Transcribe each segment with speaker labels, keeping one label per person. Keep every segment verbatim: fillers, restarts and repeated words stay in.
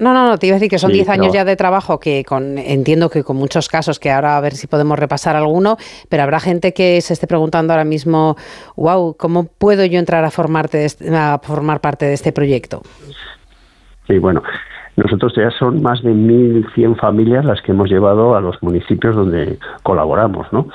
Speaker 1: No, no, no, te iba a decir que son
Speaker 2: Sí,
Speaker 1: diez años
Speaker 2: no.
Speaker 1: ya de trabajo, que con entiendo que con muchos casos, que ahora a ver si podemos repasar alguno, pero habrá gente que se esté preguntando ahora mismo, wow, ¿cómo puedo yo entrar a, formarte de este- a formar parte de este proyecto?
Speaker 2: Sí, bueno, nosotros ya son más de mil cien familias las que hemos llevado a los municipios donde colaboramos, ¿no?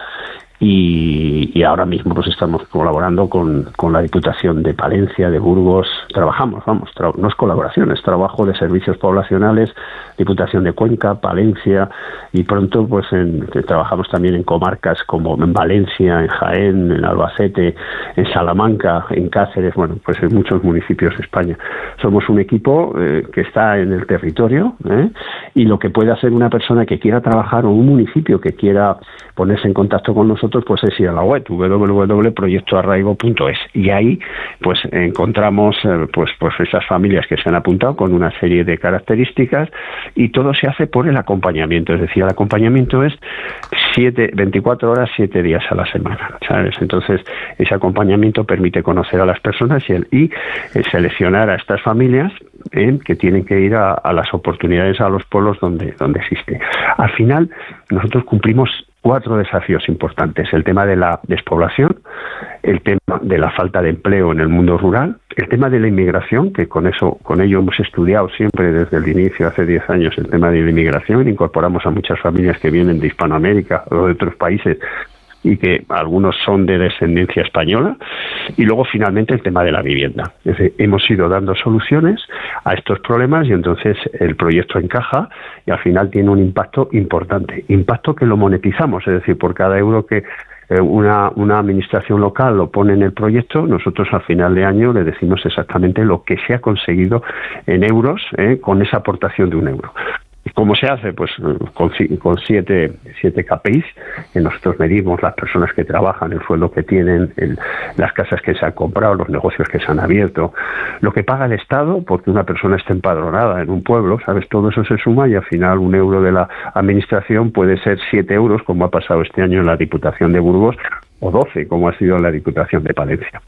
Speaker 2: Y, y ahora mismo pues estamos colaborando con, con la Diputación de Palencia, de Burgos, trabajamos, vamos, tra- no es colaboración, es trabajo de servicios poblacionales, Diputación de Cuenca, Palencia, y pronto pues en, que trabajamos también en comarcas como en Valencia, en Jaén, en Albacete, en Salamanca, en Cáceres, bueno, pues en muchos municipios de España. Somos un equipo eh, que está en el territorio, ¿eh? Y lo que puede hacer una persona que quiera trabajar o un municipio que quiera ponerse en contacto con nosotros, pues es ir a la web doble u doble u doble u punto proyecto arraigo punto es, y ahí pues encontramos eh, pues pues esas familias que se han apuntado con una serie de características, y todo se hace por el acompañamiento, es decir, el acompañamiento es siete, veinticuatro horas, siete días a la semana, ¿sabes? Entonces ese acompañamiento permite conocer a las personas y, el, y eh, seleccionar a estas familias eh, que tienen que ir a, a las oportunidades, a los pueblos donde donde existe. Al final nosotros cumplimos cuatro desafíos importantes: el tema de la despoblación, el tema de la falta de empleo en el mundo rural, el tema de la inmigración, que con eso, con ello hemos estudiado siempre desde el inicio, hace diez años, el tema de la inmigración. Incorporamos a muchas familias que vienen de Hispanoamérica o de otros países y que algunos son de descendencia española, y luego finalmente el tema de la vivienda. Es decir, hemos ido dando soluciones a estos problemas y entonces el proyecto encaja y al final tiene un impacto importante, impacto que lo monetizamos, es decir, por cada euro que eh, una, una administración local lo pone en el proyecto, nosotros al final de año le decimos exactamente lo que se ha conseguido en euros eh, con esa aportación de un euro. ¿Cómo se hace? Pues con, con siete, siete K P Is, que nosotros medimos las personas que trabajan, el sueldo que tienen, el, las casas que se han comprado, los negocios que se han abierto, lo que paga el Estado, porque una persona está empadronada en un pueblo, ¿sabes? Todo eso se suma y al final un euro de la administración puede ser siete euros, como ha pasado este año en la Diputación de Burgos, o doce, como ha sido en la Diputación de Palencia.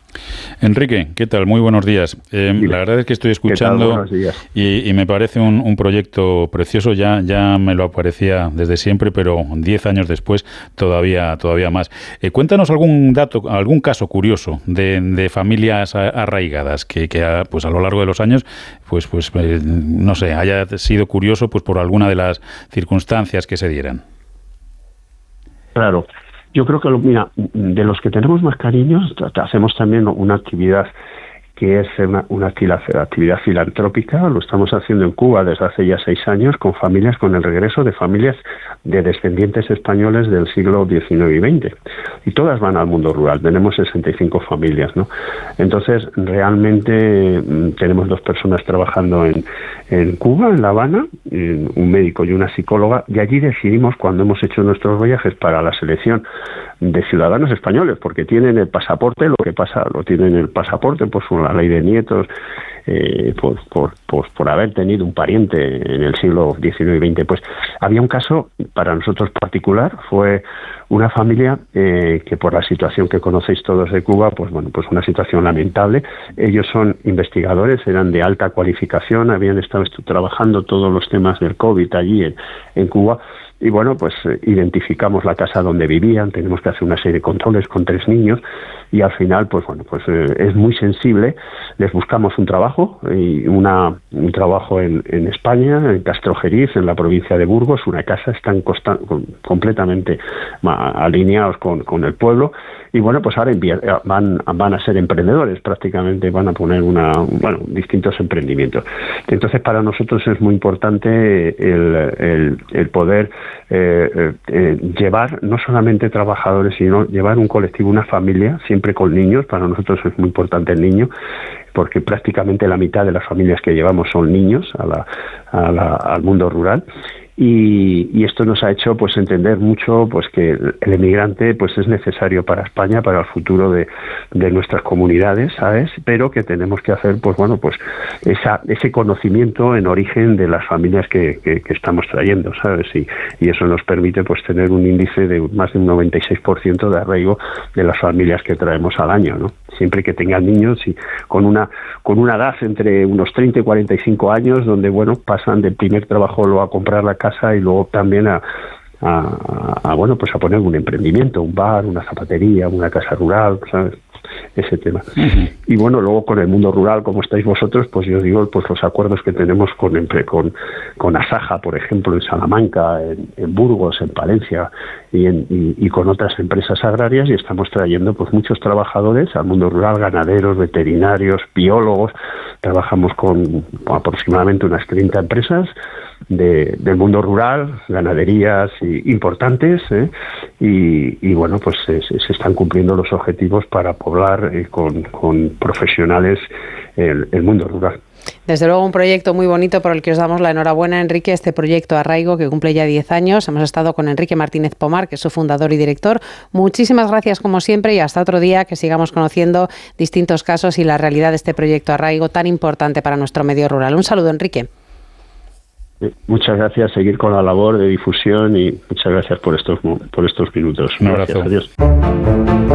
Speaker 3: Enrique, ¿qué tal? Muy buenos días. Eh, la verdad es que estoy escuchando y, y me parece un, un proyecto precioso. Ya, ya me lo aparecía desde siempre, pero diez años después todavía, todavía más. Eh, cuéntanos algún dato, algún caso curioso de, de familias arraigadas que, que a, pues a lo largo de los años, pues, pues eh, no sé, haya sido curioso pues por alguna de las circunstancias que se dieran.
Speaker 2: Claro. Yo creo que, mira, de los que tenemos más cariños, hacemos también una actividad que es una, una actividad filantrópica. Lo estamos haciendo en Cuba desde hace ya seis años con familias, con el regreso de familias de descendientes españoles del siglo diecinueve y veinte. Y todas van al mundo rural. Tenemos sesenta y cinco familias, ¿no? Entonces, realmente tenemos dos personas trabajando en, en Cuba, en La Habana, un médico y una psicóloga, y allí decidimos, cuando hemos hecho nuestros viajes para la selección de ciudadanos españoles, porque tienen el pasaporte, lo que pasa, lo tienen el pasaporte, pues la ley de nietos, eh, por, por, por, por haber tenido un pariente en el siglo diecinueve y veinte. Pues había un caso para nosotros particular, fue una familia eh, que por la situación que conocéis todos de Cuba, pues bueno, pues una situación lamentable. Ellos son investigadores, eran de alta cualificación, habían estado trabajando todos los temas del COVID allí en, en Cuba. Y bueno, pues eh, identificamos la casa donde vivían, tenemos que hacer una serie de controles con tres niños y al final, pues bueno, pues eh, es muy sensible. Les buscamos un trabajo, y una, un trabajo en, en España, en Castrojeriz, en la provincia de Burgos, una casa, están constan, con, completamente ma, alineados con, con el pueblo. Y bueno, pues ahora van, van a ser emprendedores, prácticamente van a poner una, bueno, distintos emprendimientos. Entonces, para nosotros es muy importante el, el, el poder eh, eh, llevar no solamente trabajadores, sino llevar un colectivo, una familia, siempre con niños. Para nosotros es muy importante el niño, porque prácticamente la mitad de las familias que llevamos son niños a la, a la, al mundo rural. y, y esto nos ha hecho pues entender mucho pues que el emigrante pues es necesario para España, para el futuro de, de nuestras comunidades, ¿sabes? Pero que tenemos que hacer pues bueno pues esa, ese conocimiento en origen de las familias que, que, que estamos trayendo, ¿sabes? Y, y eso nos permite pues tener un índice de más de un noventa y seis por ciento de arraigo de las familias que traemos al año, ¿no? Siempre que tengan niños y con una con una edad entre unos treinta y cuarenta y cinco años, donde bueno pasan del primer trabajo luego a comprar la casa y luego también a, a, a bueno pues a poner un emprendimiento, un bar, una zapatería, una casa rural, ¿sabes? Ese tema. Uh-huh. Y bueno, luego con el mundo rural, como estáis vosotros, pues yo digo, pues los acuerdos que tenemos con con, con Asaja, por ejemplo, en Salamanca, en, en Burgos, en Palencia y, en, y, y con otras empresas agrarias, y estamos trayendo pues muchos trabajadores al mundo rural, ganaderos, veterinarios, biólogos. Trabajamos con aproximadamente unas treinta empresas de, del mundo rural, ganaderías y, importantes, ¿eh? y, y bueno, pues se, se están cumpliendo los objetivos para poblar eh, con, con profesionales el, el mundo rural.
Speaker 1: Desde luego un proyecto muy bonito por el que os damos la enhorabuena, Enrique, este proyecto Arraigo que cumple ya diez años. Hemos estado con Enrique Martínez Pomar, que es su fundador y director. Muchísimas gracias como siempre y hasta otro día, que sigamos conociendo distintos casos y la realidad de este proyecto Arraigo tan importante para nuestro medio rural. Un saludo, Enrique.
Speaker 2: Muchas gracias, seguir con la labor de difusión y muchas gracias por estos por estos minutos.
Speaker 3: Un abrazo.
Speaker 2: Gracias, adiós.